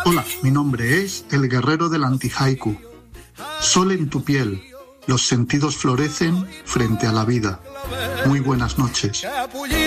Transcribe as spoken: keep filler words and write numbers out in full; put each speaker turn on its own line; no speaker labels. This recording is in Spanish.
Hola, mi nombre es el guerrero del anti-haiku. Sol en tu piel, los sentidos florecen frente a la vida. Muy buenas noches.